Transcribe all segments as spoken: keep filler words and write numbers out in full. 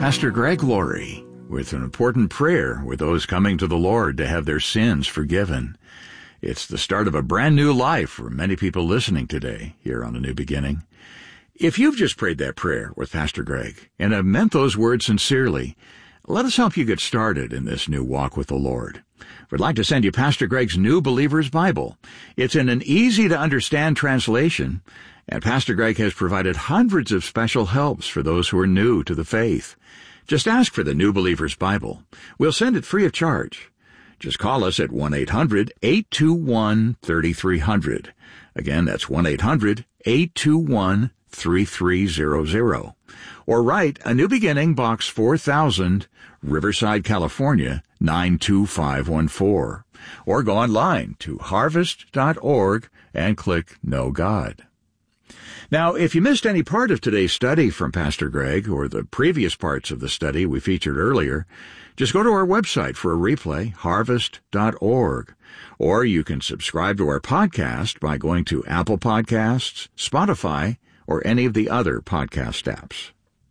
Pastor Greg Laurie with an important prayer with those coming to the Lord to have their sins forgiven. It's the start of a brand new life for many people listening today here on A New Beginning. If you've just prayed that prayer with Pastor Greg and have meant those words sincerely, let us help you get started in this new walk with the Lord. We'd like to send you Pastor Greg's New Believer's Bible. It's in an easy-to-understand translation, and Pastor Greg has provided hundreds of special helps for those who are new to the faith. Just ask for the New Believer's Bible. We'll send it free of charge. Just call us at one eight hundred eight two one three three zero zero. Again, that's one eight hundred eight two one three three zero zero. Or write A New Beginning, Box four thousand, Riverside, California, nine two five one four. Or go online to harvest dot org and click Know God. Now, if you missed any part of today's study from Pastor Greg or the previous parts of the study we featured earlier, just go to our website for a replay, harvest dot org. Or you can subscribe to our podcast by going to Apple Podcasts, Spotify, or any of the other podcast apps.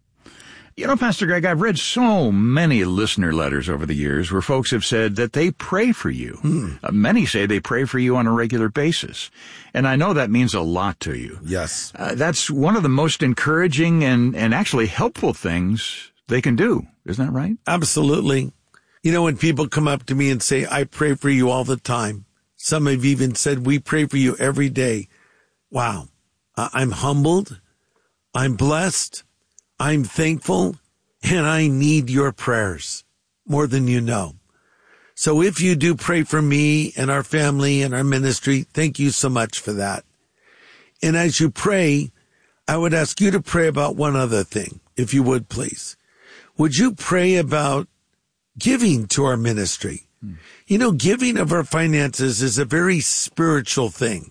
You know, Pastor Greg, I've read so many listener letters over the years where folks have said that they pray for you. Hmm. Uh, many say they pray for you on a regular basis. And I know that means a lot to you. Yes. Uh, that's one of the most encouraging and, and actually helpful things they can do. Isn't that right? Absolutely. You know, when people come up to me and say, I pray for you all the time. Some have even said, we pray for you every day. Wow. Uh, I'm humbled. I'm blessed. I'm thankful, and I need your prayers more than you know. So if you do pray for me and our family and our ministry, thank you so much for that. And as you pray, I would ask you to pray about one other thing, if you would, please. Would you pray about giving to our ministry? Hmm. You know, giving of our finances is a very spiritual thing.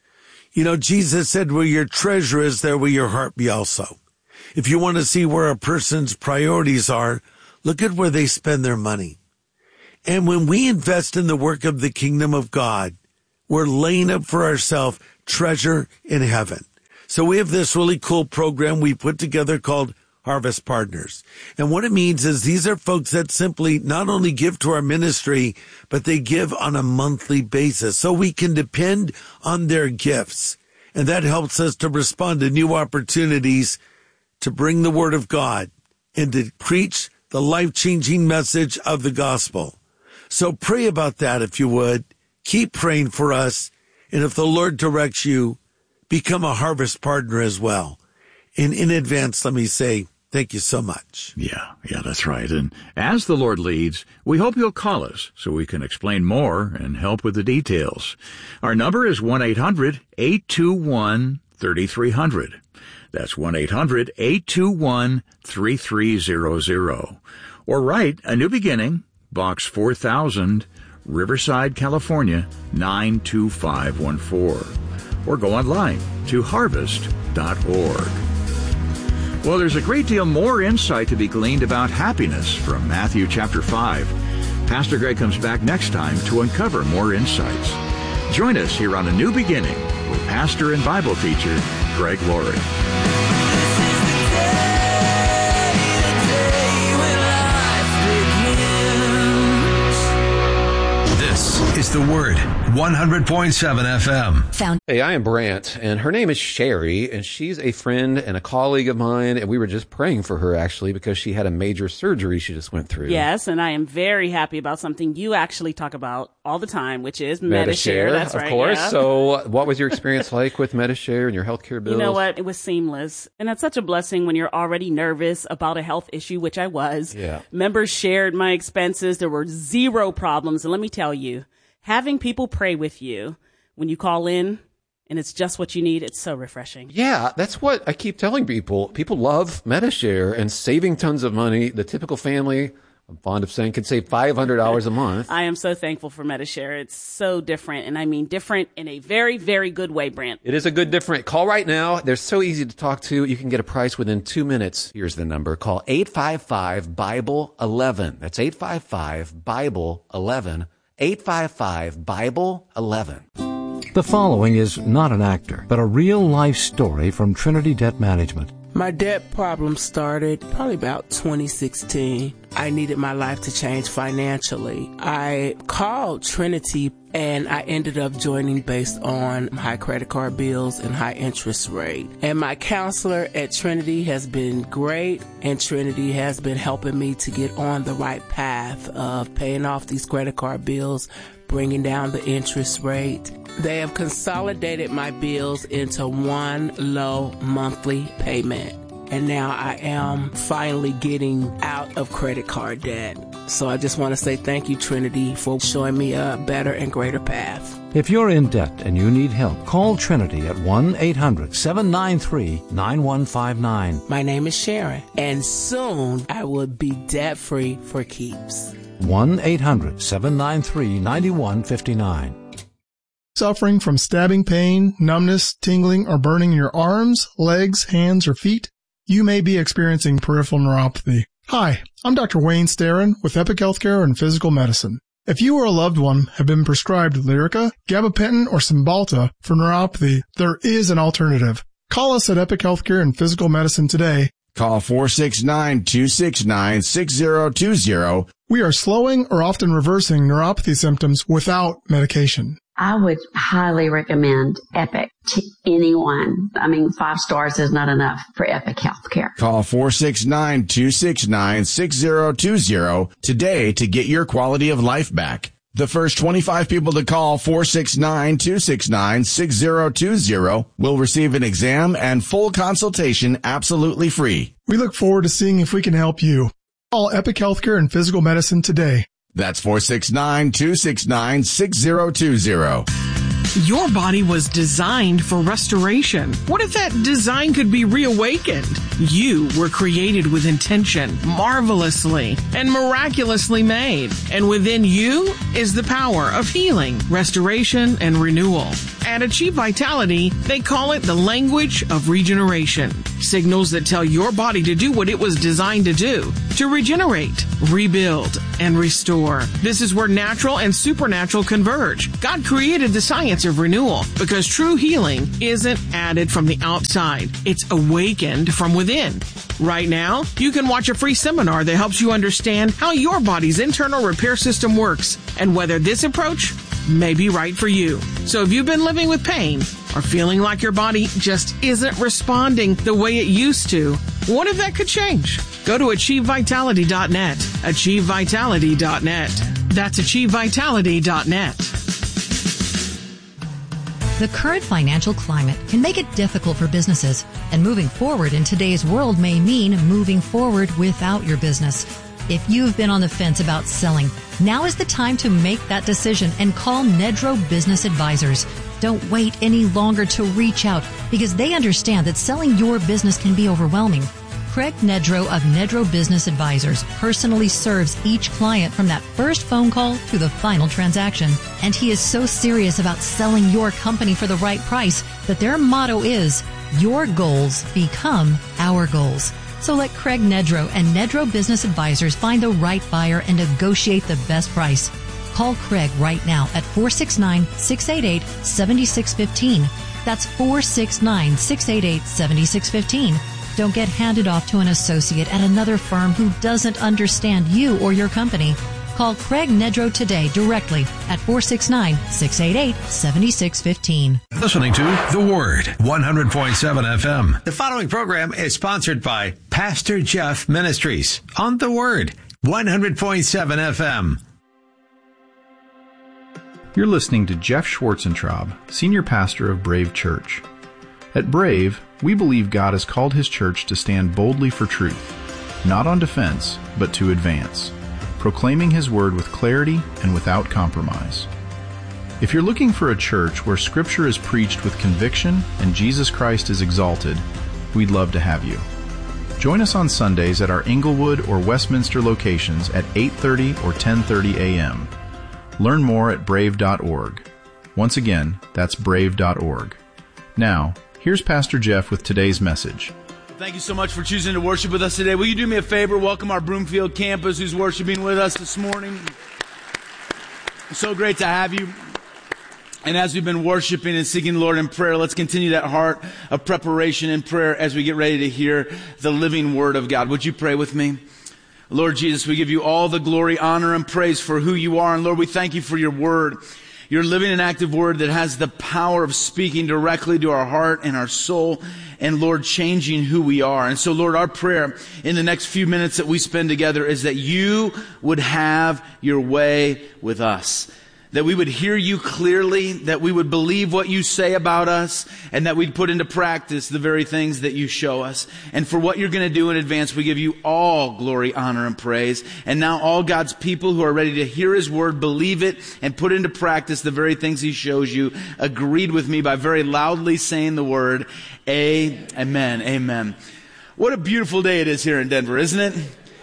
You know, Jesus said, where your treasure is, there will your heart be also. If you want to see where a person's priorities are, look at where they spend their money. And when we invest in the work of the kingdom of God, we're laying up for ourselves treasure in heaven. So we have this really cool program we put together called Harvest Partners. And what it means is these are folks that simply not only give to our ministry, but they give on a monthly basis. So we can depend on their gifts. And that helps us to respond to new opportunities to bring the word of God and to preach the life-changing message of the gospel. So pray about that if you would. Keep praying for us. And if the Lord directs you, become a harvest partner as well. And in advance, let me say, thank you so much. Yeah, yeah, that's right. And as the Lord leads, we hope you'll call us so we can explain more and help with the details. Our number is one eight hundred eight two one three three zero zero. That's one eight hundred eight two one three three zero zero. Or write A New Beginning, Box four thousand, Riverside, California, nine two five one four. Or go online to harvest dot org. Well, there's a great deal more insight to be gleaned about happiness from Matthew chapter five. Pastor Greg comes back next time to uncover more insights. Join us here on A New Beginning with pastor and Bible teacher Greg Laurie. Is the Word, one hundred point seven F M. Found. Hey, I am Brant, and her name is Sherry, and she's a friend and a colleague of mine, and we were just praying for her, actually, because she had a major surgery she just went through. Yes, and I am very happy about something you actually talk about all the time, which is Medi-Share. That's of right, course. Yeah. So what was your experience like with Medi-Share and your healthcare bills? You know what? It was seamless. And that's such a blessing when you're already nervous about a health issue, which I was. Yeah. Members shared my expenses. There were zero problems. And let me tell you, having people pray with you when you call in and it's just what you need, it's so refreshing. Yeah, that's what I keep telling people. People love Medi-Share and saving tons of money. The typical family, I'm fond of saying, can save five hundred dollars a month. I am so thankful for Medi-Share. It's so different, and I mean different in a very, very good way, Brent. It is a good different. Call right now. They're so easy to talk to. You can get a price within two minutes. Here's the number. Call eight five five Bible eleven. That's eight five five Bible eleven. eight five five Bible eleven. The following is not an actor, but a real-life story from Trinity Debt Management. My debt problem started probably about twenty sixteen. I needed my life to change financially. I called Trinity and I ended up joining based on high credit card bills and high interest rate. And my counselor at Trinity has been great, and Trinity has been helping me to get on the right path of paying off these credit card bills, bringing down the interest rate. They have consolidated my bills into one low monthly payment. And now I am finally getting out of credit card debt. So I just want to say thank you, Trinity, for showing me a better and greater path. If you're in debt and you need help, call Trinity at one eight hundred seven nine three nine one five nine. My name is Sharon, and soon I will be debt-free for keeps. one eight hundred seven nine three nine one five nine. Suffering from stabbing pain, numbness, tingling, or burning in your arms, legs, hands, or feet? You may be experiencing peripheral neuropathy. Hi, I'm Doctor Wayne Starrin with Epic Healthcare and Physical Medicine. If you or a loved one have been prescribed Lyrica, gabapentin, or Cymbalta for neuropathy, there is an alternative. Call us at Epic Healthcare and Physical Medicine today. Call four six nine, two six nine, six zero two zero. We are slowing or often reversing neuropathy symptoms without medication. I would highly recommend Epic to anyone. I mean, five stars is not enough for Epic Healthcare. Call four six nine, two six nine, six zero two zero today to get your quality of life back. The first twenty-five people to call four six nine, two six nine, six zero two zero will receive an exam and full consultation absolutely free. We look forward to seeing if we can help you. Call Epic Healthcare and Physical Medicine today. That's four six nine, two six nine, six zero two zero. Your body was designed for restoration. What if that design could be reawakened? You were created with intention, marvelously and miraculously made. And within you is the power of healing, restoration, and renewal. At Achieve Vitality, they call it the language of regeneration. Signals that tell your body to do what it was designed to do, to regenerate, rebuild, and restore. This is where natural and supernatural converge. God created the science of renewal because true healing isn't added from the outside. It's awakened from within. Right now, you can watch a free seminar that helps you understand how your body's internal repair system works and whether this approach may be right for you. So if you've been living with pain or feeling like your body just isn't responding the way it used to, what if that could change? Go to achieve vitality dot net. achieve vitality dot net. That's achieve vitality dot net. The current financial climate can make it difficult for businesses, and moving forward in today's world may mean moving forward without your business. If you've been on the fence about selling, now is the time to make that decision and call Nedro Business Advisors. Don't wait any longer to reach out because they understand that selling your business can be overwhelming. Craig Nedro of Nedro Business Advisors personally serves each client from that first phone call to the final transaction. And he is so serious about selling your company for the right price that their motto is, your goals become our goals. So let Craig Nedro and Nedro Business Advisors find the right buyer and negotiate the best price. Call Craig right now at four six nine, six eight eight, seven six one five. That's four six nine, six eight eight, seven six one five. Don't get handed off to an associate at another firm who doesn't understand you or your company. Call Craig Nedro today directly at four six nine, six eight eight, seven six one five. Listening to The Word, one hundred point seven F M. The following program is sponsored by Pastor Jeff Ministries on The Word, one hundred point seven F M. You're listening to Jeff Schwarzentraub, Senior Pastor of Brave Church. At Brave, we believe God has called His church to stand boldly for truth, not on defense, but to advance, proclaiming His word with clarity and without compromise. If you're looking for a church where Scripture is preached with conviction and Jesus Christ is exalted, we'd love to have you. Join us on Sundays at our Inglewood or Westminster locations at eight thirty or ten thirty a.m. Learn more at brave dot org. Once again, that's brave dot org. Now, here's Pastor Jeff with today's message. Thank you so much for choosing to worship with us today. Will you do me a favor? Welcome our Broomfield campus who's worshiping with us this morning. It's so great to have you. And as we've been worshiping and seeking the Lord in prayer, let's continue that heart of preparation in prayer as we get ready to hear the living word of God. Would you pray with me? Lord Jesus, we give you all the glory, honor, and praise for who you are. And Lord, we thank you for your word, your living and active word that has the power of speaking directly to our heart and our soul, and Lord, changing who we are. And so, Lord, our prayer in the next few minutes that we spend together is that you would have your way with us. That we would hear you clearly, that we would believe what you say about us, and that we'd put into practice the very things that you show us. And for what you're going to do in advance, we give you all glory, honor, and praise. And now all God's people who are ready to hear his word, believe it, and put into practice the very things he shows you, agreed with me by very loudly saying the word, Amen, amen. What a beautiful day it is here in Denver, isn't it?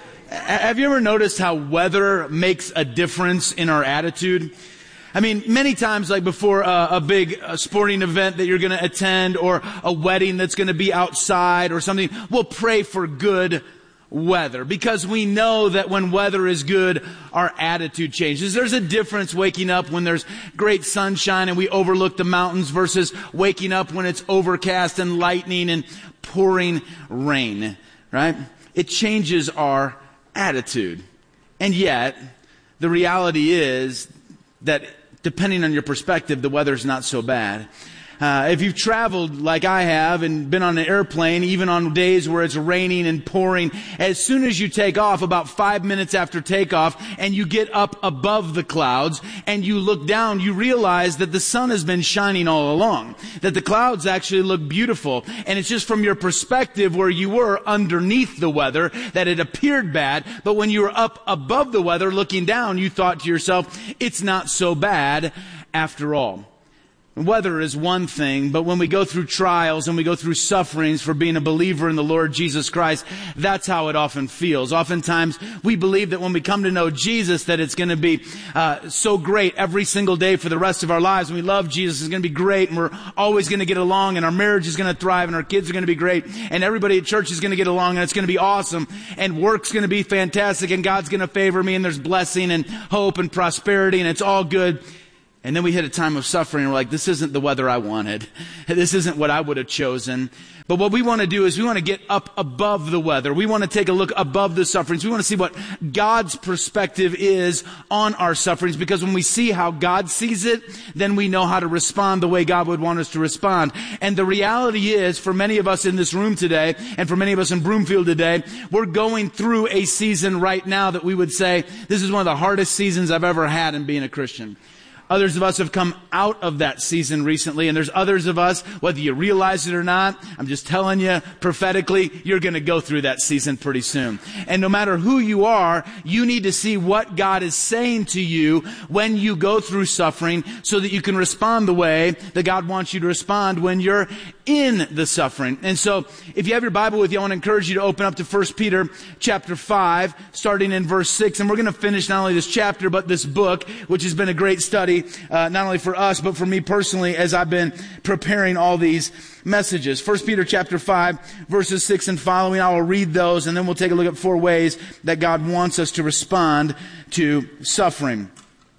Have you ever noticed how weather makes a difference in our attitude? I mean, many times, like before a, a big uh, sporting event that you're going to attend, or a wedding that's going to be outside or something, we'll pray for good weather, because we know that when weather is good, our attitude changes. There's a difference waking up when there's great sunshine and we overlook the mountains versus waking up when it's overcast and lightning and pouring rain, right? It changes our attitude. And yet, the reality is that depending on your perspective, the weather's not so bad. Uh, if you've traveled like I have and been on an airplane, even on days where it's raining and pouring, as soon as you take off, about five minutes after takeoff, and you get up above the clouds and you look down, you realize that the sun has been shining all along, that the clouds actually look beautiful. And it's just from your perspective where you were underneath the weather that it appeared bad. But when you were up above the weather looking down, you thought to yourself, it's not so bad after all. Weather is one thing, but when we go through trials and we go through sufferings for being a believer in the Lord Jesus Christ, that's how it often feels. Oftentimes, we believe that when we come to know Jesus, that it's going to be uh, so great every single day for the rest of our lives. When we love Jesus, it's going to be great, and we're always going to get along, and our marriage is going to thrive, and our kids are going to be great, and everybody at church is going to get along, and it's going to be awesome, and work's going to be fantastic, and God's going to favor me, and there's blessing and hope and prosperity, and it's all good. And then we hit a time of suffering, and we're like, this isn't the weather I wanted. This isn't what I would have chosen. But what we want to do is we want to get up above the weather. We want to take a look above the sufferings. We want to see what God's perspective is on our sufferings, because when we see how God sees it, then we know how to respond the way God would want us to respond. And the reality is, for many of us in this room today, and for many of us in Broomfield today, we're going through a season right now that we would say, this is one of the hardest seasons I've ever had in being a Christian. Others of us have come out of that season recently, and there's others of us, whether you realize it or not, I'm just telling you prophetically, you're going to go through that season pretty soon. And no matter who you are, you need to see what God is saying to you when you go through suffering, so that you can respond the way that God wants you to respond when you're in the suffering. And so, if you have your Bible with you, I want to encourage you to open up to First Peter chapter five, starting in verse six. And we're going to finish not only this chapter, but this book, which has been a great study, uh, not only for us, but for me personally, as I've been preparing all these messages. First Peter chapter five, verses six and following. I will read those, and then we'll take a look at four ways that God wants us to respond to suffering.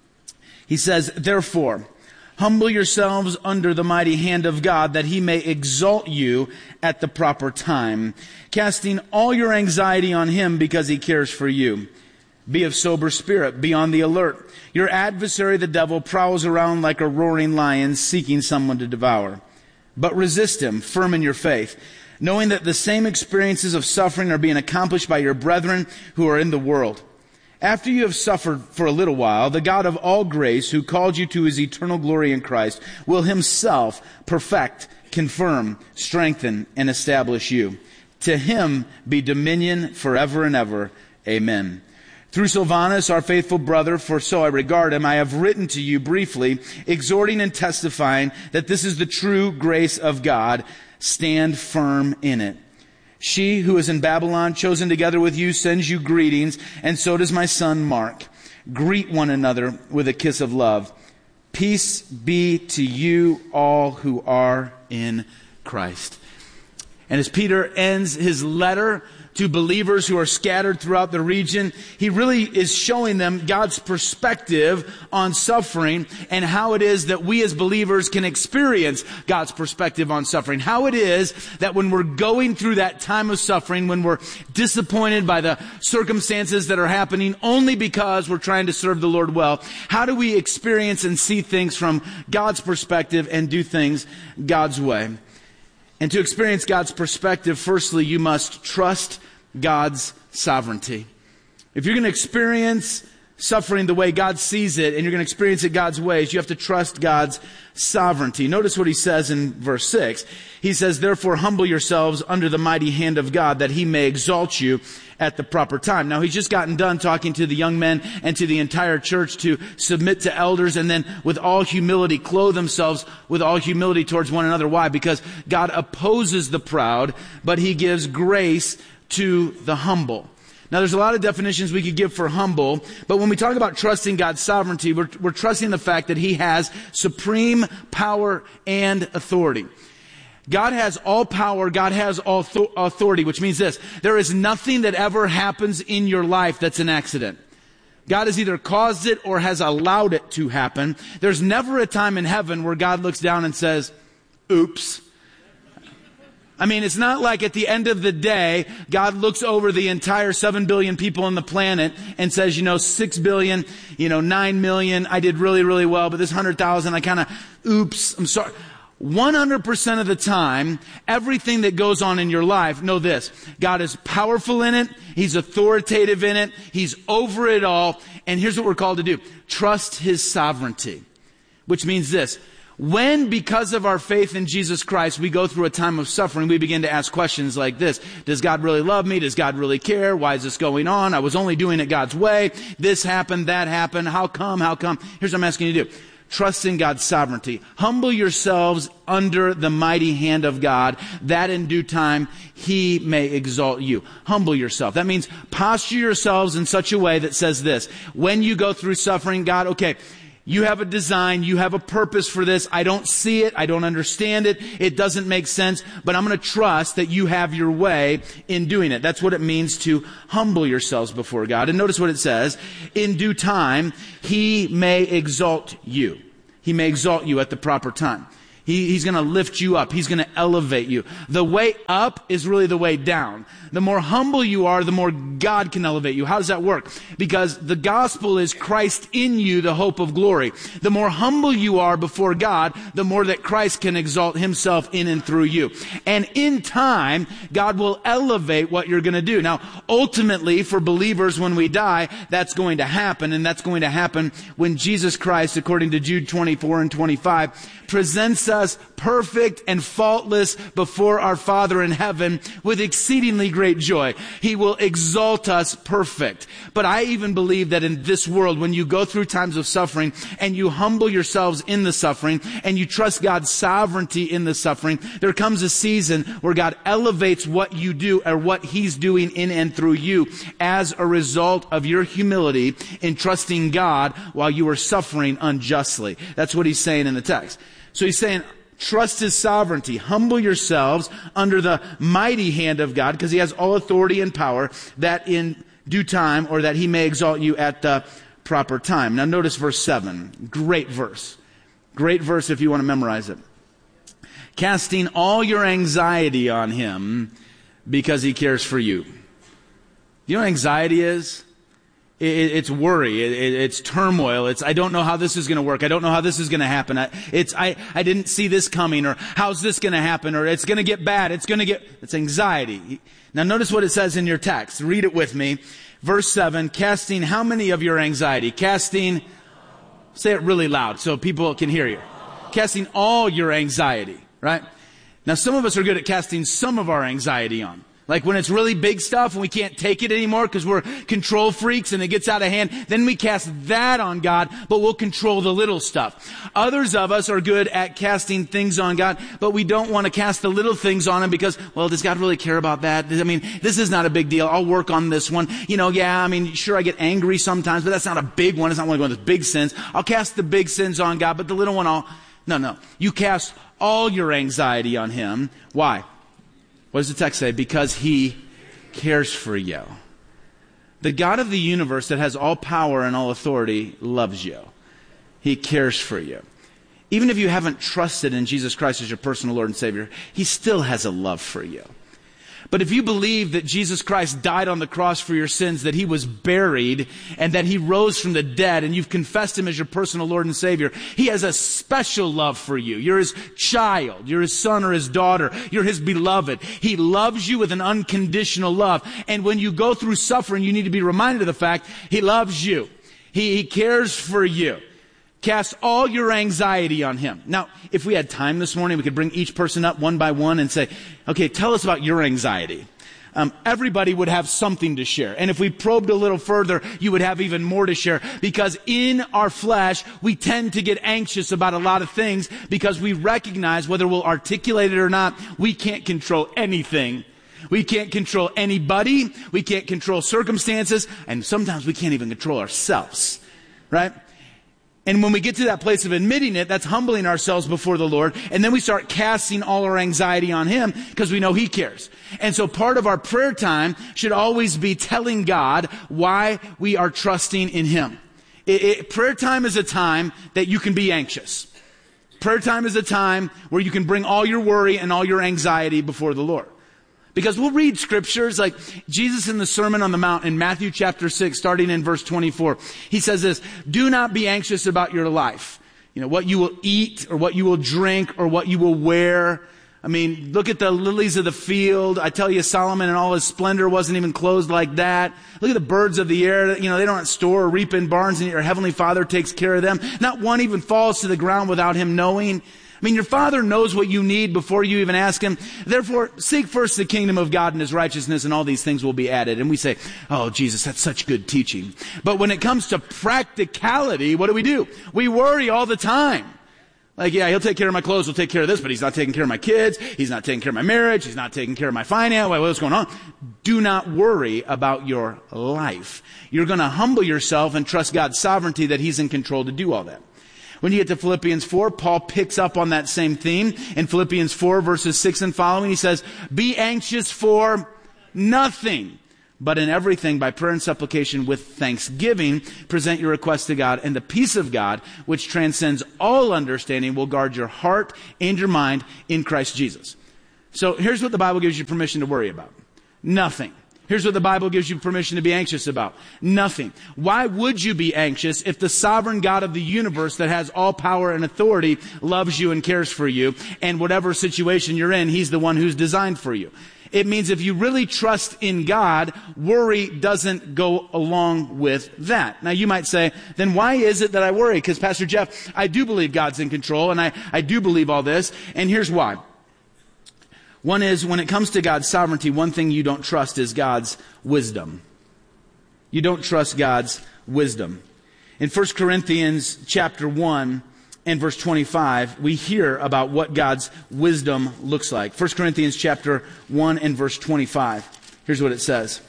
He says, therefore, humble yourselves under the mighty hand of God, that he may exalt you at the proper time, casting all your anxiety on him because he cares for you. Be of sober spirit, be on the alert. Your adversary, the devil, prowls around like a roaring lion, seeking someone to devour. But resist him, firm in your faith, knowing that the same experiences of suffering are being accomplished by your brethren who are in the world. After you have suffered for a little while, the God of all grace, who called you to his eternal glory in Christ, will himself perfect, confirm, strengthen, and establish you. To him be dominion forever and ever. Amen. Through Silvanus, our faithful brother, for so I regard him, I have written to you briefly, exhorting and testifying that this is the true grace of God. Stand firm in it. She who is in Babylon, chosen together with you, sends you greetings, and so does my son Mark. Greet one another with a kiss of love. Peace be to you all who are in Christ. And as Peter ends his letter to believers who are scattered throughout the region. He really is showing them God's perspective on suffering and how it is that we as believers can experience God's perspective on suffering. How it is that when we're going through that time of suffering, when we're disappointed by the circumstances that are happening only because we're trying to serve the Lord well, how do we experience and see things from God's perspective and do things God's way? And to experience God's perspective, firstly, you must trust God's sovereignty. If you're going to experience suffering the way God sees it, and you're going to experience it God's ways, you have to trust God's sovereignty. Notice what he says in verse six. He says, therefore humble yourselves under the mighty hand of God, that he may exalt you at the proper time. Now, he's just gotten done talking to the young men and to the entire church to submit to elders and then with all humility clothe themselves with all humility towards one another. Why? Because God opposes the proud, but he gives grace to the humble. Now, there's a lot of definitions we could give for humble, but when we talk about trusting God's sovereignty, we're, we're trusting the fact that he has supreme power and authority. God has all power, God has all th- authority, which means this: there is nothing that ever happens in your life that's an accident. God has either caused it or has allowed it to happen. There's never a time in heaven where God looks down and says, oops. I mean, it's not like at the end of the day, God looks over the entire seven billion people on the planet and says, you know, six billion, you know, nine million, I did really, really well, but this one hundred thousand, I kind of, oops, I'm sorry. one hundred percent of the time, everything that goes on in your life, know this: God is powerful in it, he's authoritative in it, he's over it all, and here's what we're called to do: trust his sovereignty. Which means this: when, because of our faith in Jesus Christ, we go through a time of suffering, we begin to ask questions like this: does God really love me? Does God really care? Why is this going on? I was only doing it God's way. This happened, that happened. How come? How come? Here's what I'm asking you to do: trust in God's sovereignty. Humble yourselves under the mighty hand of God, that in due time he may exalt you. Humble yourself. That means posture yourselves in such a way that says this: when you go through suffering, God, okay, you have a design, you have a purpose for this. I don't see it, I don't understand it, it doesn't make sense, but I'm going to trust that you have your way in doing it. That's what it means to humble yourselves before God. And notice what it says: in due time, he may exalt you. He may exalt you at the proper time. He, he's going to lift you up. He's going to elevate you. The way up is really the way down. The more humble you are, the more God can elevate you. How does that work? Because the gospel is Christ in you, the hope of glory. The more humble you are before God, the more that Christ can exalt himself in and through you. And in time, God will elevate what you're going to do. Now, ultimately, for believers, when we die, that's going to happen. And that's going to happen when Jesus Christ, according to Jude twenty-four and twenty-five, presents us perfect and faultless before our Father in heaven with exceedingly great joy. He will exalt us perfect. But I even believe that in this world, when you go through times of suffering and you humble yourselves in the suffering and you trust God's sovereignty in the suffering, there comes a season where God elevates what you do or what he's doing in and through you as a result of your humility in trusting God while you are suffering unjustly. That's what he's saying in the text. So he's saying, trust his sovereignty. Humble yourselves under the mighty hand of God, because he has all authority and power, that in due time, or that he may exalt you at the proper time. Now notice verse seven. Great verse. Great verse if you want to memorize it. Casting all your anxiety on him because he cares for you. You know what anxiety is? It's worry, it's turmoil, it's I don't know how this is going to work, I don't know how this is going to happen, it's I, I didn't see this coming, or how's this going to happen, or it's going to get bad, it's going to get, it's anxiety. Now notice what it says in your text, read it with me. Verse seven, casting how many of your anxiety? Casting, say it really loud so people can hear you. Casting all your anxiety, right? Now some of us are good at casting some of our anxiety on. Like when it's really big stuff and we can't take it anymore because we're control freaks and it gets out of hand, then we cast that on God, but we'll control the little stuff. Others of us are good at casting things on God, but we don't want to cast the little things on him because, well, does God really care about that? I mean, this is not a big deal. I'll work on this one. You know, yeah, I mean, sure, I get angry sometimes, but that's not a big one. It's not one of those big sins. I'll cast the big sins on God, but the little one, I'll, no, no. You cast all your anxiety on him. Why? What does the text say? Because he cares for you. The God of the universe that has all power and all authority loves you. He cares for you. Even if you haven't trusted in Jesus Christ as your personal Lord and Savior, He still has a love for you. But if you believe that Jesus Christ died on the cross for your sins, that He was buried, and that He rose from the dead, and you've confessed Him as your personal Lord and Savior, He has a special love for you. You're His child. You're His son or His daughter. You're His beloved. He loves you with an unconditional love. And when you go through suffering, you need to be reminded of the fact He loves you. He, he cares for you. Cast all your anxiety on Him. Now, if we had time this morning, we could bring each person up one by one and say, okay, tell us about your anxiety. Um, everybody would have something to share. And if we probed a little further, you would have even more to share. Because in our flesh, we tend to get anxious about a lot of things because we recognize, whether we'll articulate it or not, we can't control anything. We can't control anybody. We can't control circumstances. And sometimes we can't even control ourselves. Right? And when we get to that place of admitting it, that's humbling ourselves before the Lord. And then we start casting all our anxiety on Him because we know He cares. And so part of our prayer time should always be telling God why we are trusting in Him. It, it, prayer time is a time that you can be anxious. Prayer time is a time where you can bring all your worry and all your anxiety before the Lord. Because we'll read scriptures like Jesus in the Sermon on the Mount in Matthew chapter six, starting in verse twenty-four. He says this, do not be anxious about your life. You know, what you will eat or what you will drink or what you will wear. I mean, look at the lilies of the field. I tell you, Solomon in all his splendor wasn't even clothed like that. Look at the birds of the air. You know, they don't store or reap in barns, and your heavenly Father takes care of them. Not one even falls to the ground without Him knowing. I mean, your Father knows what you need before you even ask Him. Therefore, seek first the kingdom of God and His righteousness, and all these things will be added. And we say, oh, Jesus, that's such good teaching. But when it comes to practicality, what do we do? We worry all the time. Like, yeah, He'll take care of my clothes, He'll take care of this, but He's not taking care of my kids, He's not taking care of my marriage, He's not taking care of my finance. What's going on? Do not worry about your life. You're going to humble yourself and trust God's sovereignty that He's in control to do all that. When you get to Philippians four, Paul picks up on that same theme. In Philippians four, verses six and following, he says, be anxious for nothing, but in everything by prayer and supplication with thanksgiving, present your requests to God, and the peace of God, which transcends all understanding, will guard your heart and your mind in Christ Jesus. So here's what the Bible gives you permission to worry about. Nothing. Here's what the Bible gives you permission to be anxious about. Nothing. Why would you be anxious if the sovereign God of the universe that has all power and authority loves you and cares for you, and whatever situation you're in, He's the one who's designed for you? It means if you really trust in God, worry doesn't go along with that. Now you might say, then why is it that I worry? Because Pastor Jeff, I do believe God's in control, and I, I do believe all this, and here's why. One is, when it comes to God's sovereignty, one thing you don't trust is God's wisdom. You don't trust God's wisdom. In First Corinthians chapter one and verse twenty-five, we hear about what God's wisdom looks like. First Corinthians chapter one and verse twenty-five. Here's what it says.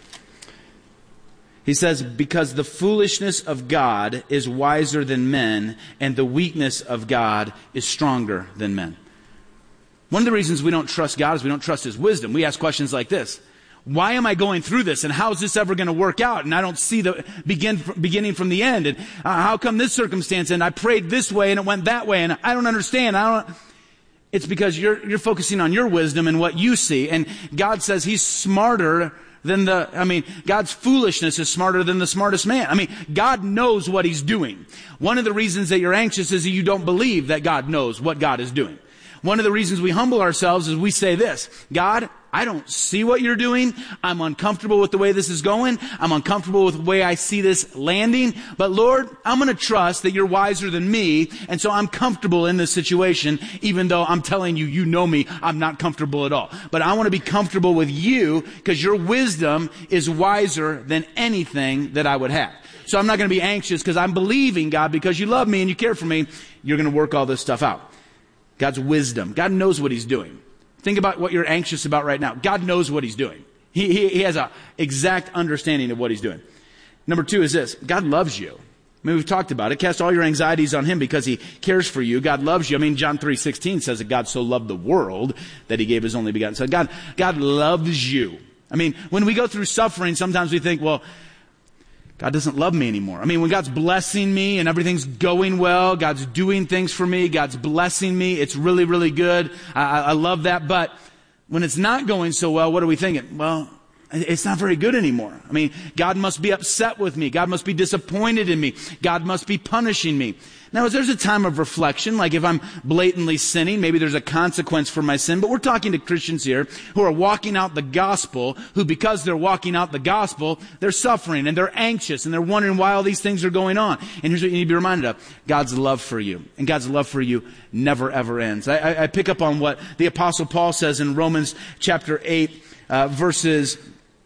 He says, because the foolishness of God is wiser than men, and the weakness of God is stronger than men. One of the reasons we don't trust God is we don't trust His wisdom. We ask questions like this. Why am I going through this? And how is this ever going to work out? And I don't see the begin, beginning from the end. And uh, how come this circumstance? And I prayed this way and it went that way. And I don't understand. I don't. It's because you're, you're focusing on your wisdom and what you see. And God says He's smarter than the, I mean, God's foolishness is smarter than the smartest man. I mean, God knows what He's doing. One of the reasons that you're anxious is that you don't believe that God knows what God is doing. One of the reasons we humble ourselves is we say this, God, I don't see what you're doing. I'm uncomfortable with the way this is going. I'm uncomfortable with the way I see this landing. But Lord, I'm going to trust that you're wiser than me. And so I'm comfortable in this situation, even though I'm telling you, you know me, I'm not comfortable at all. But I want to be comfortable with you because your wisdom is wiser than anything that I would have. So I'm not going to be anxious because I'm believing, God, because you love me and you care for me, you're going to work all this stuff out. God's wisdom. God knows what He's doing. Think about what you're anxious about right now. God knows what He's doing. He, he, he has an exact understanding of what He's doing. Number two is this. God loves you. I mean, we've talked about it. Cast all your anxieties on Him because He cares for you. God loves you. I mean, John three sixteen says that God so loved the world that He gave His only begotten Son. God, God loves you. I mean, when we go through suffering, sometimes we think, well, God doesn't love me anymore. I mean, when God's blessing me and everything's going well, God's doing things for me, God's blessing me, it's really, really good. I, I love that. But when it's not going so well, what are we thinking? Well, it's not very good anymore. I mean, God must be upset with me. God must be disappointed in me. God must be punishing me. Now, there's a time of reflection, like if I'm blatantly sinning, maybe there's a consequence for my sin, but we're talking to Christians here who are walking out the gospel, who because they're walking out the gospel, they're suffering and they're anxious and they're wondering why all these things are going on. And here's what you need to be reminded of. God's love for you. And God's love for you never ever ends. I, I, I pick up on what the Apostle Paul says in Romans chapter eight, uh, verses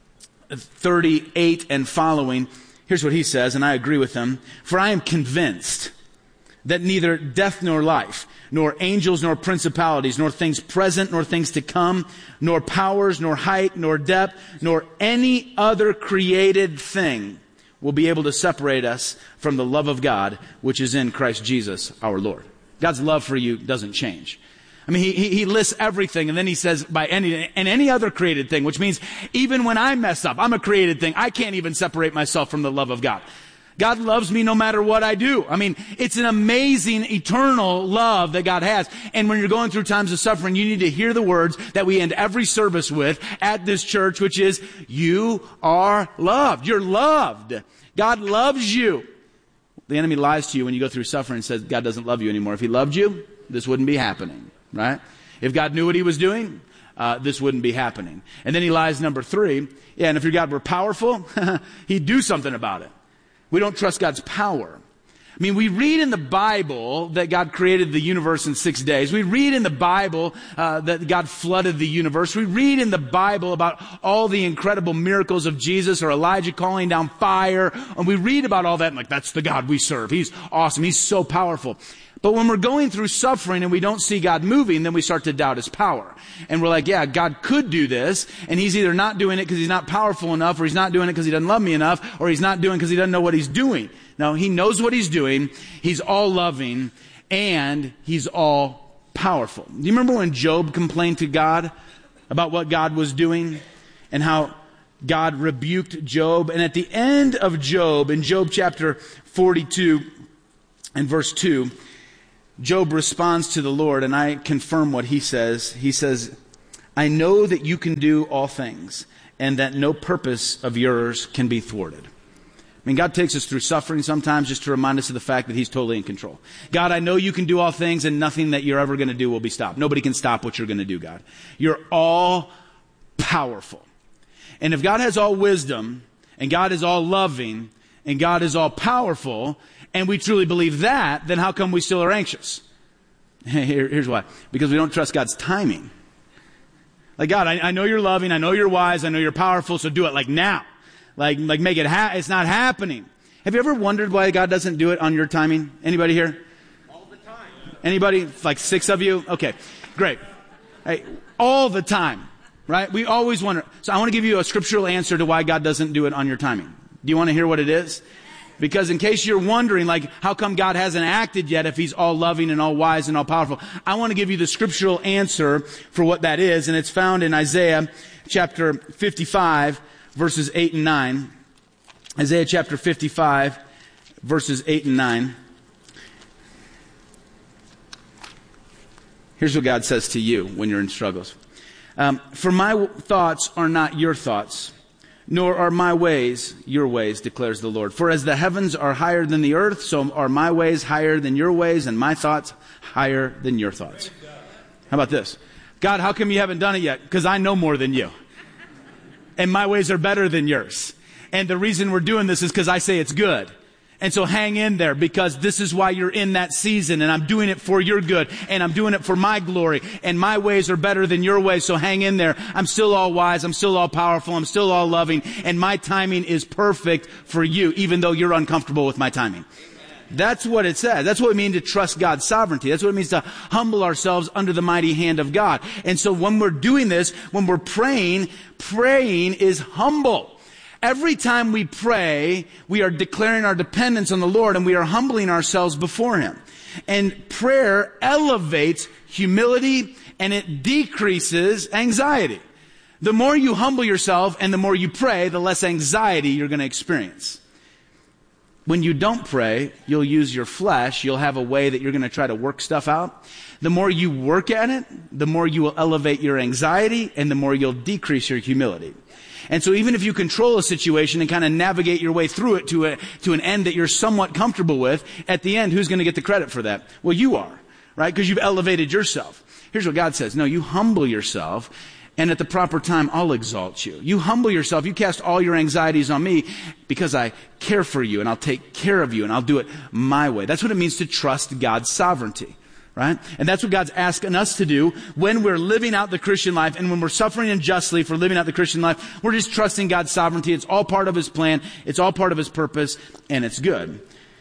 thirty-eight and following. Here's what he says, and I agree with him. For I am convinced that neither death nor life, nor angels nor principalities, nor things present nor things to come, nor powers, nor height, nor depth, nor any other created thing will be able to separate us from the love of God, which is in Christ Jesus our Lord. God's love for you doesn't change. I mean, he, he, he lists everything, and then he says, by any, and any other created thing, which means even when I mess up, I'm a created thing. I can't even separate myself from the love of God. God loves me no matter what I do. I mean, it's an amazing, eternal love that God has. And when you're going through times of suffering, you need to hear the words that we end every service with at this church, which is, you are loved. You're loved. God loves you. The enemy lies to you when you go through suffering and says God doesn't love you anymore. If he loved you, this wouldn't be happening, right? If God knew what he was doing, uh, this wouldn't be happening. And then he lies number three. Yeah, and if your God were powerful, he'd do something about it. We don't trust God's power. I mean, we read in the Bible that God created the universe in six days. We read in the Bible uh, that God flooded the universe. We read in the Bible about all the incredible miracles of Jesus or Elijah calling down fire. And we read about all that and like, that's the God we serve. He's awesome. He's so powerful. But when we're going through suffering and we don't see God moving, then we start to doubt his power. And we're like, yeah, God could do this, and he's either not doing it because he's not powerful enough, or he's not doing it because he doesn't love me enough, or he's not doing it because he doesn't know what he's doing. No, he knows what he's doing. He's all loving, and he's all powerful. Do you remember when Job complained to God about what God was doing and how God rebuked Job? And at the end of Job, in Job chapter forty-two and verse two, Job responds to the Lord, and I confirm what he says. He says, I know that you can do all things, and that no purpose of yours can be thwarted. I mean, God takes us through suffering sometimes just to remind us of the fact that he's totally in control. God, I know you can do all things, and nothing that you're ever going to do will be stopped. Nobody can stop what you're going to do, God. You're all powerful. And if God has all wisdom, and God is all loving, and God is all powerful, and we truly believe that, then how come we still are anxious? Here, here's why. Because we don't trust God's timing. Like, God, I, I know you're loving, I know you're wise, I know you're powerful, so do it like now. Like, like make it ha- it's not happening. Have you ever wondered why God doesn't do it on your timing? Anybody here? All the time. Anybody? Like six of you? Okay, great. Hey, all the time, right? We always wonder. So I want to give you a scriptural answer to why God doesn't do it on your timing. Do you want to hear what it is? Because in case you're wondering, like, how come God hasn't acted yet if he's all loving and all wise and all powerful? I want to give you the scriptural answer for what that is, and it's found in Isaiah chapter fifty-five, verses eight and nine. Isaiah chapter fifty-five, verses eight and nine. Here's what God says to you when you're in struggles. Um, For my thoughts are not your thoughts, nor are my ways your ways, declares the Lord. For as the heavens are higher than the earth, so are my ways higher than your ways, and my thoughts higher than your thoughts. How about this? God, how come you haven't done it yet? Because I know more than you. And my ways are better than yours. And the reason we're doing this is because I say it's good. And so hang in there, because this is why you're in that season, and I'm doing it for your good, and I'm doing it for my glory, and my ways are better than your ways, so hang in there. I'm still all wise, I'm still all powerful, I'm still all loving, and my timing is perfect for you, even though you're uncomfortable with my timing. That's what it says. That's what it means to trust God's sovereignty. That's what it means to humble ourselves under the mighty hand of God. And so when we're doing this, when we're praying, praying is humble. Every time we pray, we are declaring our dependence on the Lord, and we are humbling ourselves before him. And prayer elevates humility, and it decreases anxiety. The more you humble yourself and the more you pray, the less anxiety you're going to experience. When you don't pray, you'll use your flesh. You'll have a way that you're going to try to work stuff out. The more you work at it, the more you will elevate your anxiety and the more you'll decrease your humility. And so even if you control a situation and kind of navigate your way through it to a, to an end that you're somewhat comfortable with, at the end, who's going to get the credit for that? Well, you are, right? Because you've elevated yourself. Here's what God says. No, you humble yourself, and at the proper time, I'll exalt you. You humble yourself. You cast all your anxieties on me because I care for you, and I'll take care of you, and I'll do it my way. That's what it means to trust God's sovereignty. Right? And that's what God's asking us to do when we're living out the Christian life and when we're suffering unjustly for living out the Christian life. We're just trusting God's sovereignty. It's all part of His plan. It's all part of His purpose, and it's good.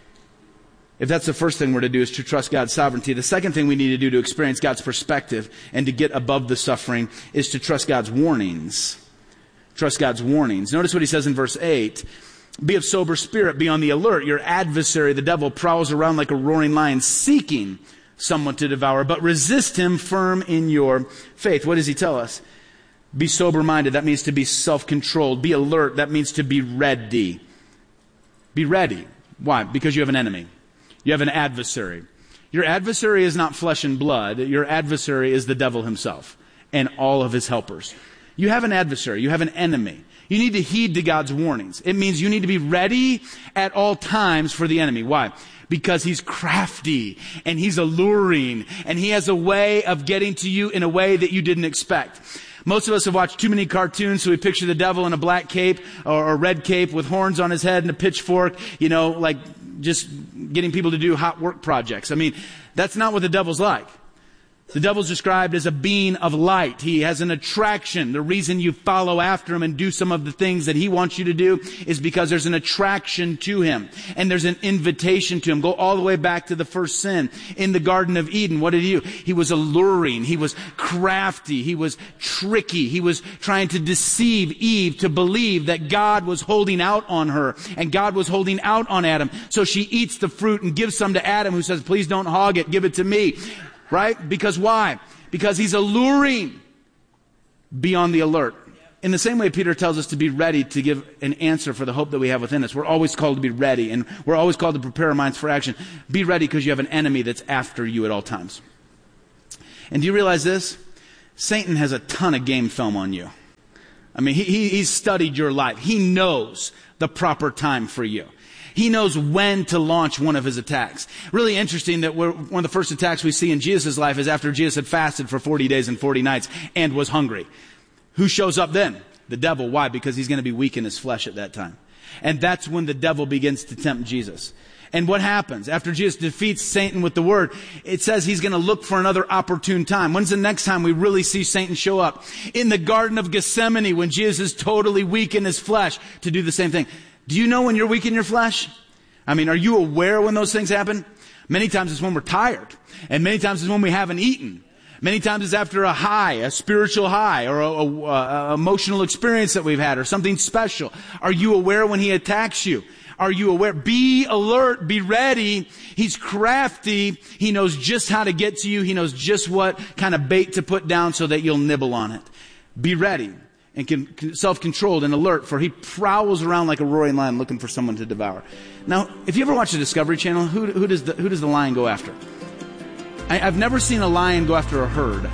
If that's the first thing we're to do is to trust God's sovereignty, the second thing we need to do to experience God's perspective and to get above the suffering is to trust God's warnings. Trust God's warnings. Notice what He says in verse eight. Be of sober spirit, be on the alert. Your adversary, the devil, prowls around like a roaring lion, seeking someone to devour, but resist him firm in your faith. What does he tell us? Be sober-minded. That means to be self-controlled. Be alert. That means to be ready. Be ready. Why? Because you have an enemy. You have an adversary. Your adversary is not flesh and blood. Your adversary is the devil himself and all of his helpers. You have an adversary. You have an enemy. You need to heed to God's warnings. It means you need to be ready at all times for the enemy. Why? Because he's crafty and he's alluring and he has a way of getting to you in a way that you didn't expect. Most of us have watched too many cartoons, so we picture the devil in a black cape or a red cape with horns on his head and a pitchfork, you know, like just getting people to do hot work projects. I mean, that's not what the devil's like. The devil's described as a being of light. He has an attraction. The reason you follow after him and do some of the things that he wants you to do is because there's an attraction to him. And there's an invitation to him. Go all the way back to the first sin. In the Garden of Eden, what did he do? He was alluring. He was crafty. He was tricky. He was trying to deceive Eve to believe that God was holding out on her. And God was holding out on Adam. So she eats the fruit and gives some to Adam, who says, please don't hog it. Give it to me. Right? Because why? Because he's alluring. Be on the alert. In the same way, Peter tells us to be ready to give an answer for the hope that we have within us. We're always called to be ready, and we're always called to prepare our minds for action. Be ready because you have an enemy that's after you at all times. And do you realize this? Satan has a ton of game film on you. I mean, he, he, he's studied your life. He knows the proper time for you. He knows when to launch one of his attacks. Really interesting that we're, one of the first attacks we see in Jesus' life is after Jesus had fasted for forty days and forty nights and was hungry. Who shows up then? The devil. Why? Because he's going to be weak in his flesh at that time. And that's when the devil begins to tempt Jesus. And what happens? After Jesus defeats Satan with the word, it says he's going to look for another opportune time. When's the next time we really see Satan show up? In the Garden of Gethsemane, when Jesus is totally weak in his flesh, to do the same thing. Do you know when you're weak in your flesh? I mean, are you aware when those things happen? Many times it's when we're tired. And many times it's when we haven't eaten. Many times it's after a high, a spiritual high, or a, a, a emotional experience that we've had, or something special. Are you aware when he attacks you? Are you aware? Be alert, be ready. He's crafty. He knows just how to get to you. He knows just what kind of bait to put down so that you'll nibble on it. Be ready. And can, self-controlled and alert, for he prowls around like a roaring lion looking for someone to devour. Now, if you ever watch the Discovery Channel, who, who, does, the, who does the lion go after? I, I've never seen a lion go after a herd.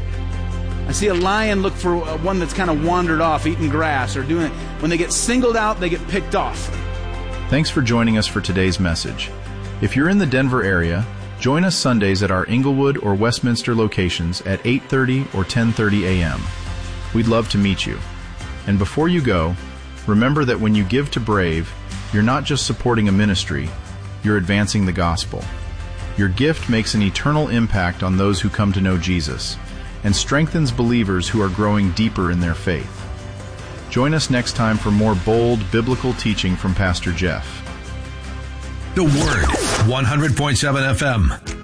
I see a lion look for one that's kind of wandered off, eating grass or doing it. When they get singled out, they get picked off. Thanks for joining us for today's message. If you're in the Denver area, join us Sundays at our Inglewood or Westminster locations at eight thirty or ten thirty a.m. We'd love to meet you. And before you go, remember that when you give to Brave, you're not just supporting a ministry, you're advancing the gospel. Your gift makes an eternal impact on those who come to know Jesus and strengthens believers who are growing deeper in their faith. Join us next time for more bold biblical teaching from Pastor Jeff. The Word, one hundred point seven F M.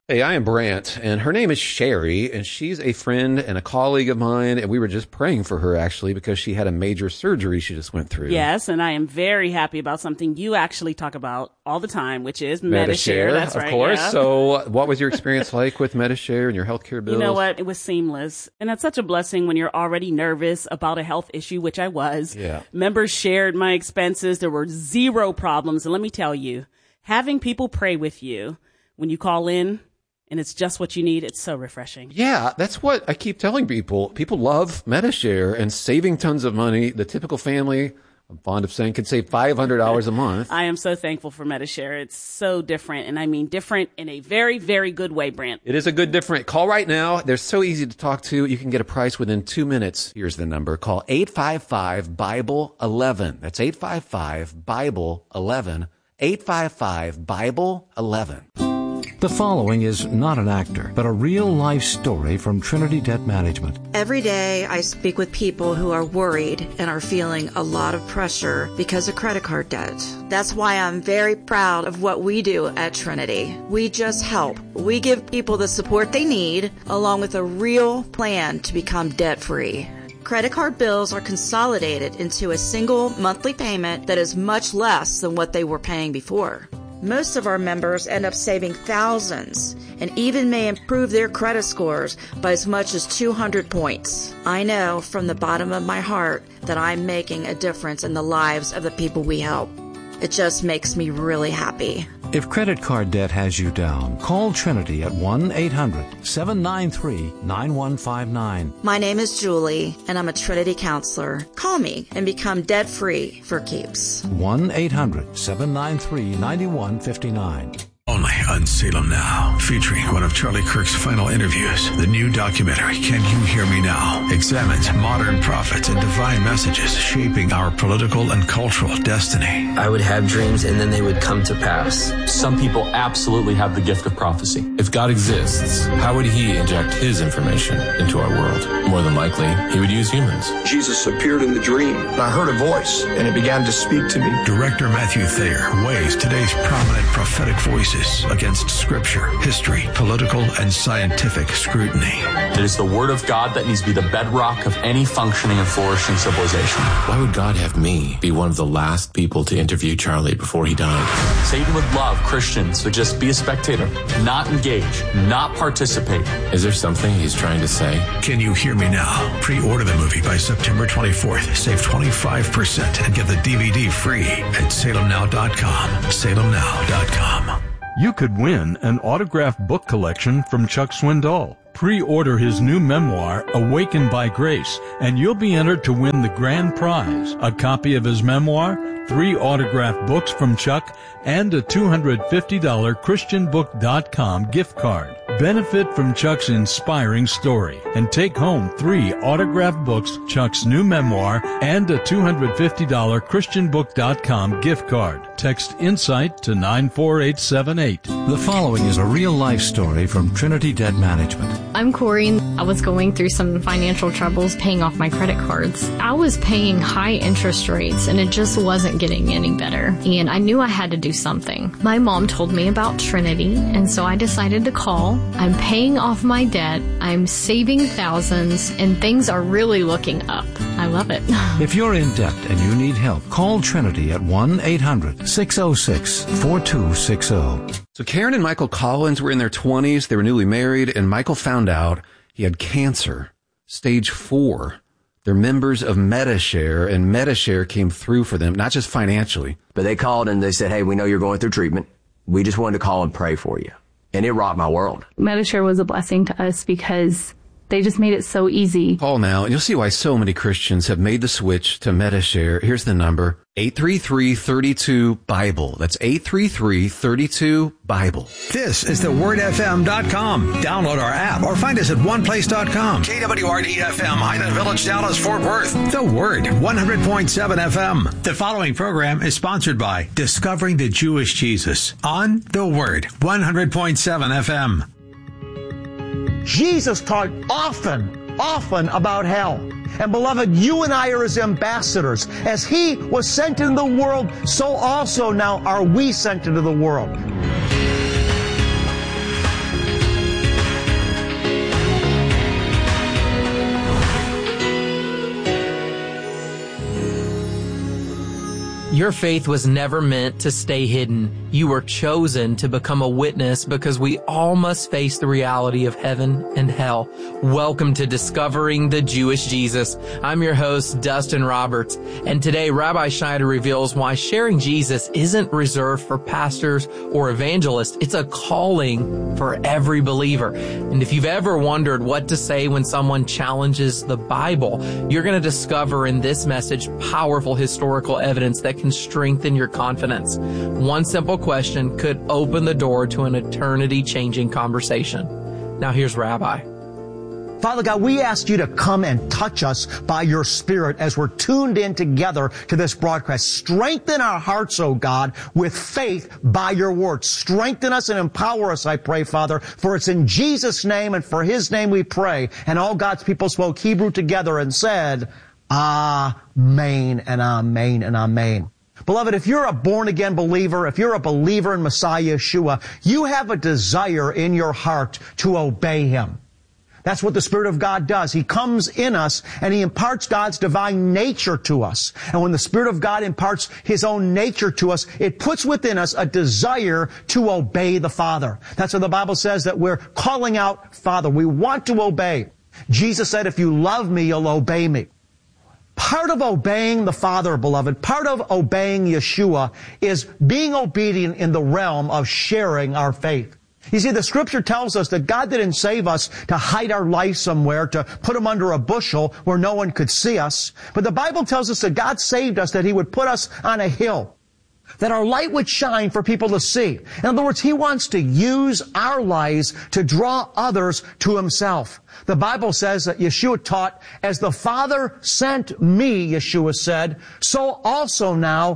Hey, I am Brant, and her name is Sherry, and she's a friend and a colleague of mine, and we were just praying for her, actually, because she had a major surgery she just went through. Yes, and I am very happy about something you actually talk about all the time, which is Medi-Share. That's right. Of course. Yeah. So what was your experience like with Medi-Share and your healthcare bills? You know what? It was seamless. And that's such a blessing when you're already nervous about a health issue, which I was. Yeah. Members shared my expenses. There were zero problems. And let me tell you, having people pray with you when you call in, and it's just what you need, it's so refreshing. Yeah, that's what I keep telling people. People love Medi-Share and saving tons of money. The typical family, I'm fond of saying, can save five hundred dollars a month. I am so thankful for Medi-Share. It's so different, and I mean different in a very, very good way, Brant. It is a good different. Call right now. They're so easy to talk to. You can get a price within two minutes. Here's the number. Call eight five five, Bible eleven. That's eight five five, Bible eleven. eight five five, Bible eleven. The following is not an actor, but a real-life story from Trinity Debt Management. Every day I speak with people who are worried and are feeling a lot of pressure because of credit card debt. That's why I'm very proud of what we do at Trinity. We just help. We give people the support they need, along with a real plan to become debt-free. Credit card bills are consolidated into a single monthly payment that is much less than what they were paying before. Most of our members end up saving thousands and even may improve their credit scores by as much as two hundred points. I know from the bottom of my heart that I'm making a difference in the lives of the people we help. It just makes me really happy. If credit card debt has you down, call Trinity at one eight hundred, seven nine three, nine one five nine. My name is Julie, and I'm a Trinity counselor. Call me and become debt-free for keeps. one eight hundred, seven nine three, nine one five nine. Only on Salem Now, featuring one of Charlie Kirk's final interviews. The new documentary, Can You Hear Me Now?, examines modern prophets and divine messages shaping our political and cultural destiny. I would have dreams and then they would come to pass. Some people absolutely have the gift of prophecy. If God exists, how would he inject his information into our world? More than likely, he would use humans. Jesus appeared in the dream, and I heard a voice, and it began to speak to me. Director Matthew Thayer weighs today's prominent prophetic voices against scripture, history, political, and scientific scrutiny. It is the word of God that needs to be the bedrock of any functioning and flourishing civilization. Why would God have me be one of the last people to interview Charlie before he died? Satan would love Christians to just be a spectator, not engage, not participate. Is there something he's trying to say? Can You Hear Me Now? Pre-order the movie by September twenty-fourth. Save twenty-five percent and get the D V D free at salem now dot com. salem now dot com. You could win an autographed book collection from Chuck Swindoll. Pre-order his new memoir, Awakened by Grace, and you'll be entered to win the grand prize, a copy of his memoir, three autographed books from Chuck, and a two hundred fifty dollars christian book dot com gift card. Benefit from Chuck's inspiring story and take home three autographed books, Chuck's new memoir, and a two hundred fifty dollars christian book dot com gift card. Text INSIGHT to nine four eight seven eight. The following is a real-life story from Trinity Debt Management. I'm Corey. I was going through some financial troubles paying off my credit cards. I was paying high interest rates and it just wasn't getting any better. And I knew I had to do something. My mom told me about Trinity, and so I decided to call. I'm paying off my debt. I'm saving thousands, and things are really looking up. I love it. If you're in debt and you need help, call Trinity at one eight hundred, six oh six, four two six oh. So Karen and Michael Collins were in their twenties. They were newly married, and Michael found out he had cancer, stage four. They're members of Medi-Share, and Medi-Share came through for them, not just financially. But they called and they said, hey, we know you're going through treatment. We just wanted to call and pray for you. And it rocked my world. Medi-Share was a blessing to us because they just made it so easy. Call now, and you'll see why so many Christians have made the switch to Medi-Share. Here's the number, eight three three, three two, Bible. That's eight three three, three two, Bible. This is the word f m dot com. Download our app or find us at one place dot com. K W R D F M, Highland Village, Dallas, Fort Worth. The Word, one hundred point seven F M. The following program is sponsored by Discovering the Jewish Jesus on The Word, one hundred point seven F M. Jesus taught often, often about hell. And beloved, you and I are his ambassadors. As he was sent into the world, so also now are we sent into the world. Your faith was never meant to stay hidden. You were chosen to become a witness because we all must face the reality of heaven and hell. Welcome to Discovering the Jewish Jesus. I'm your host, Dustin Roberts, and today Rabbi Schneider reveals why sharing Jesus isn't reserved for pastors or evangelists. It's a calling for every believer. And if you've ever wondered what to say when someone challenges the Bible, you're going to discover in this message powerful historical evidence that can strengthen your confidence. One simple question could open the door to an eternity-changing conversation. Now here's Rabbi. Father God, we ask you to come and touch us by your Spirit as we're tuned in together to this broadcast. Strengthen our hearts, oh God, with faith by your word. Strengthen us and empower us, I pray, Father, for it's in Jesus' name and for his name we pray. And all God's people spoke Hebrew together and said, Amen and Amen and Amen. Beloved, if you're a born-again believer, if you're a believer in Messiah Yeshua, you have a desire in your heart to obey him. That's what the Spirit of God does. He comes in us and he imparts God's divine nature to us. And when the Spirit of God imparts his own nature to us, it puts within us a desire to obey the Father. That's what the Bible says, that we're calling out, Father. We want to obey. Jesus said, if you love me, you'll obey me. Part of obeying the Father, beloved, part of obeying Yeshua is being obedient in the realm of sharing our faith. You see, the Scripture tells us that God didn't save us to hide our life somewhere, to put them under a bushel where no one could see us. But the Bible tells us that God saved us, that he would put us on a hill, that our light would shine for people to see. In other words, he wants to use our lives to draw others to himself. The Bible says that Yeshua taught, as the Father sent me, Yeshua said, so also now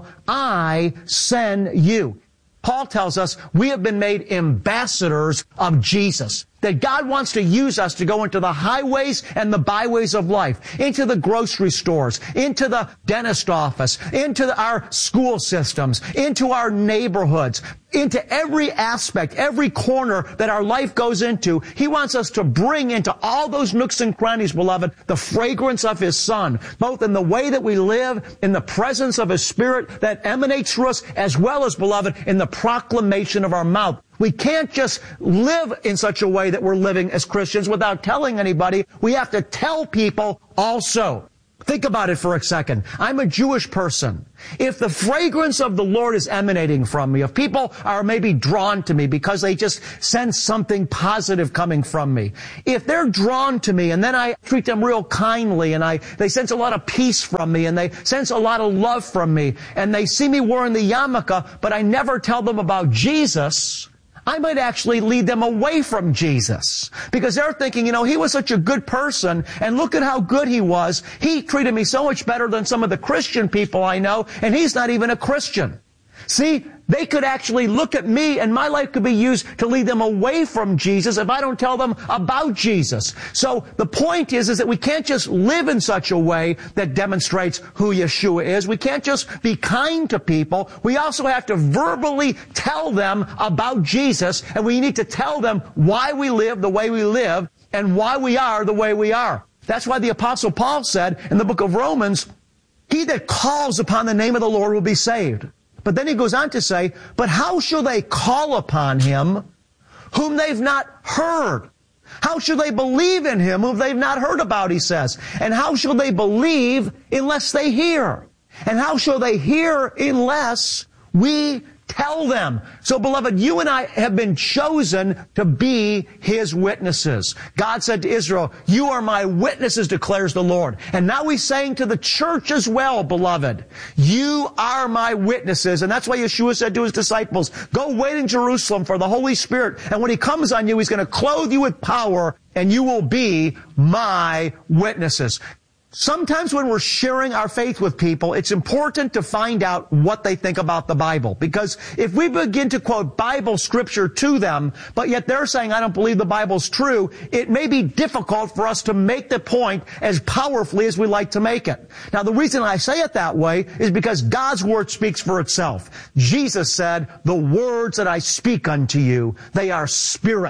I send you. Paul tells us we have been made ambassadors of Jesus, that God wants to use us to go into the highways and the byways of life, into the grocery stores, into the dentist office, into the, our school systems, into our neighborhoods, into every aspect, every corner that our life goes into. He wants us to bring into all those nooks and crannies, beloved, the fragrance of his Son, both in the way that we live, in the presence of his Spirit that emanates through us, as well as, beloved, in the proclamation of our mouth. We can't just live in such a way that we're living as Christians without telling anybody. We have to tell people also. Think about it for a second. I'm a Jewish person. If the fragrance of the Lord is emanating from me, if people are maybe drawn to me because they just sense something positive coming from me, if they're drawn to me and then I treat them real kindly and I they sense a lot of peace from me and they sense a lot of love from me and they see me wearing the yarmulke, but I never tell them about Jesus, I might actually lead them away from Jesus, because they're thinking, you know, he was such a good person and look at how good he was. He treated me so much better than some of the Christian people I know, and he's not even a Christian. See, they could actually look at me and my life could be used to lead them away from Jesus if I don't tell them about Jesus. So the point is, is that we can't just live in such a way that demonstrates who Yeshua is. We can't just be kind to people. We also have to verbally tell them about Jesus, and we need to tell them why we live the way we live and why we are the way we are. That's why the Apostle Paul said in the book of Romans, he that calls upon the name of the Lord will be saved. But then he goes on to say, but how shall they call upon him whom they've not heard? How shall they believe in him whom they've not heard about, he says? And how shall they believe unless they hear? And how shall they hear unless we tell them? So, beloved, you and I have been chosen to be his witnesses. God said to Israel, you are my witnesses, declares the Lord. And now he's saying to the church as well, beloved, you are my witnesses. And that's why Yeshua said to his disciples, go wait in Jerusalem for the Holy Spirit. And when he comes on you, he's going to clothe you with power, and you will be my witnesses. Sometimes when we're sharing our faith with people, it's important to find out what they think about the Bible. Because if we begin to quote Bible scripture to them, but yet they're saying, I don't believe the Bible's true, it may be difficult for us to make the point as powerfully as we like to make it. Now, the reason I say it that way is because God's word speaks for itself. Jesus said, the words that I speak unto you, they are spirit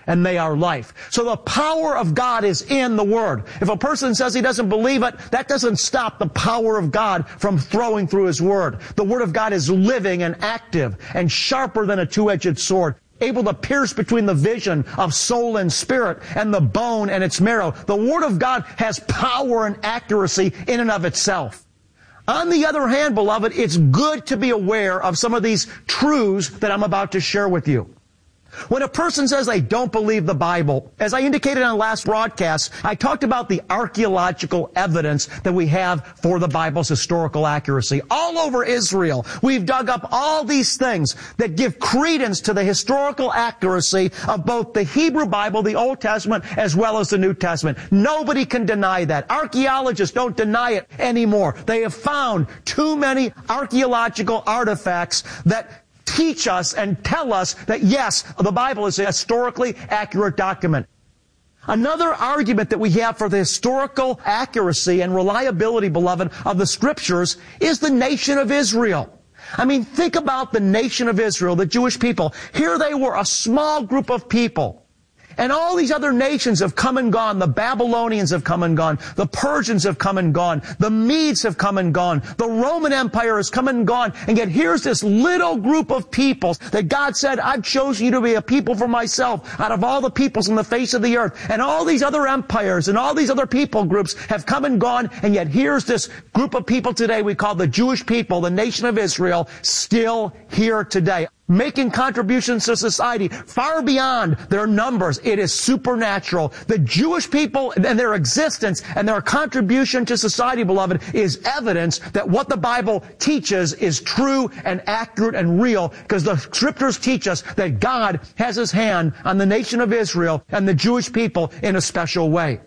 and they are life. So the power of God is in the Word. If a person says he doesn't believe it, that doesn't stop the power of God from flowing through His Word. The Word of God is living and active and sharper than a two-edged sword, able to pierce between the vision of soul and spirit and the bone and its marrow. The Word of God has power and accuracy in and of itself. On the other hand, beloved, it's good to be aware of some of these truths that I'm about to share with you. When a person says they don't believe the Bible, as I indicated on the last broadcast, I talked about the archaeological evidence that we have for the Bible's historical accuracy. All over Israel, we've dug up all these things that give credence to the historical accuracy of both the Hebrew Bible, the Old Testament, as well as the New Testament. Nobody can deny that. Archaeologists don't deny it anymore. They have found too many archaeological artifacts that teach us and tell us that, yes, the Bible is a historically accurate document. Another argument that we have for the historical accuracy and reliability, beloved, of the Scriptures is the nation of Israel. I mean, think about the nation of Israel, the Jewish people. Here they were, a small group of people. And all these other nations have come and gone. The Babylonians have come and gone. The Persians have come and gone. The Medes have come and gone. The Roman Empire has come and gone. And yet here's this little group of people that God said, I've chosen you to be a people for myself out of all the peoples on the face of the earth. And all these other empires and all these other people groups have come and gone. And yet here's this group of people today we call the Jewish people, the nation of Israel, still here today, making contributions to society far beyond their numbers. It is supernatural. The Jewish people and their existence and their contribution to society, beloved, is evidence that what the Bible teaches is true and accurate and real, because the Scriptures teach us that God has His hand on the nation of Israel and the Jewish people in a special way.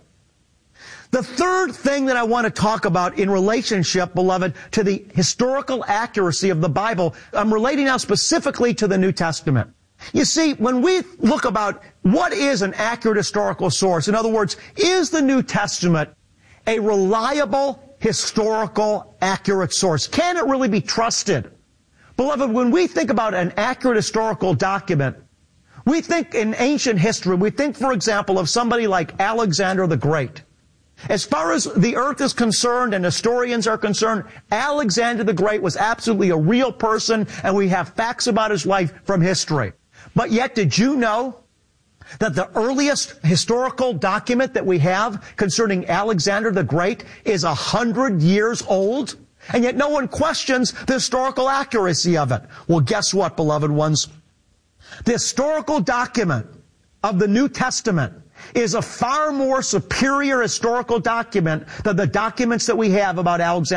The third thing that I want to talk about in relationship, beloved, to the historical accuracy of the Bible, I'm relating now specifically to the New Testament. You see, when we look about what is an accurate historical source, in other words, is the New Testament a reliable historical accurate source? Can it really be trusted? Beloved, when we think about an accurate historical document, we think in ancient history, we think, for example, of somebody like Alexander the Great. As far as the earth is concerned and historians are concerned, Alexander the Great was absolutely a real person, and we have facts about his life from history. But yet, did you know that the earliest historical document that we have concerning Alexander the Great is a hundred years old? And yet no one questions the historical accuracy of it. Well, guess what, beloved ones? The historical document of the New Testament is a far more superior historical document than the documents that we have about Alexander